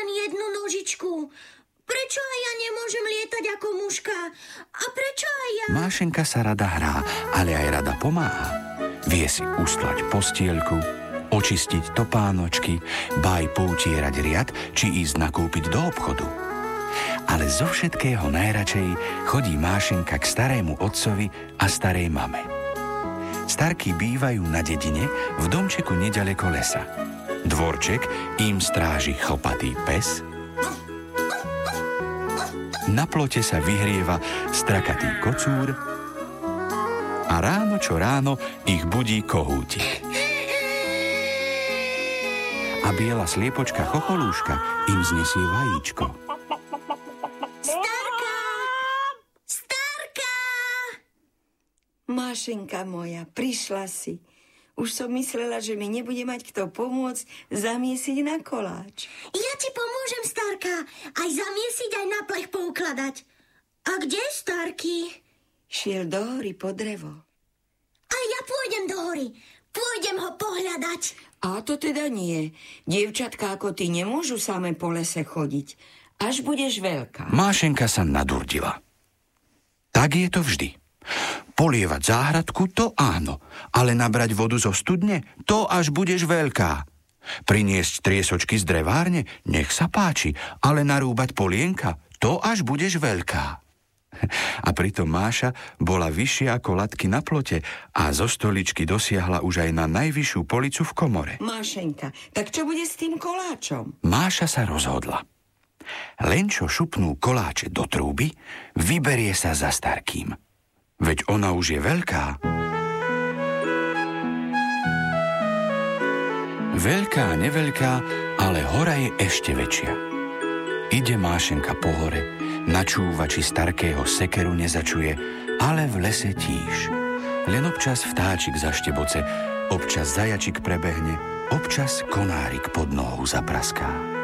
len jednu nožičku? Prečo aj ja nemôžem lietať ako muška? A prečo aj ja? Mášenka sa rada hrá, ale aj rada pomáha. Vie si ustlať postielku, očistiť topánočky, ba aj poutierať riad, či ísť nakúpiť do obchodu. Ale zo všetkého najradšej chodí Mášenka k starému otcovi a starej mame. Starky bývajú na dedine v domčeku neďaleko lesa. Dvorček im stráži chlpatý pes, na plote sa vyhrieva strakatý kocúr a ráno čo ráno ich budí kohútik. A biela sliepočka chocholúška im znesie vajíčko. Starka! Mášenka moja, prišla si. Už som myslela, že mi nebude mať kto pomôcť zamiesiť na koláč. Ja ti pomôžem, Starka, aj zamiesiť, aj na plech poukladať. A kde je Starky? Šiel do hory po drevo. A ja pôjdem do hory. Pôjdem ho pohľadať. A to teda nie. Dievčatka ako ty nemôžu same po lese chodiť. Až budeš veľká. Mášenka sa nadurdila. Tak je to vždy. Polievať záhradku, to áno, ale nabrať vodu zo studne, to až budeš veľká. Priniesť triesočky z drevárne, nech sa páči, ale narúbať polienka, to až budeš veľká. A pritom Máša bola vyššia ako latky na plote a zo stoličky dosiahla už aj na najvyššiu policu v komore. Mášenka, tak čo bude s tým koláčom? Máša sa rozhodla. Len čo šupnú koláče do trúby, vyberie sa za Starkým. Veď ona už je veľká. Veľká, neveľká, ale hora je ešte väčšia. Ide Mášenka po hore, načúva, či Starkého sekeru nezačuje, ale v lese tíš. Len občas vtáčik zašteboce, občas zajačik prebehne, občas konárik pod nohou zapraská.